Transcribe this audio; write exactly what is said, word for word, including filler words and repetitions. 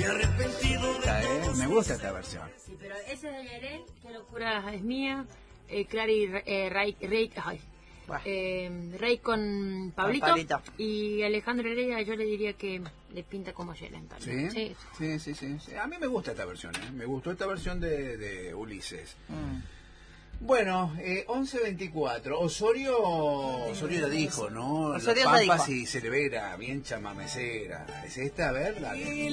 Esta, ¿eh? Me gusta esta versión. Sí, pero ese de Yarel, Qué locura es mía. Eh, Clary, eh, Ray, Ray, ay, Bueno. eh, Rey con Pablito, Pablito. y Alejandro Heredia, yo le diría que le pinta como Yelen también. ¿Sí? Sí, sí, sí, sí. A mí me gusta esta versión, ¿eh? Me gustó esta versión de, de Ulises. Mm. Bueno, eh, once veinticuatro. Osorio, Osorio ya dijo, ¿no? Osorio La ya Pampa dijo. sí se le ve, era bien chamamecera. ¿Es esta? A ver, dale.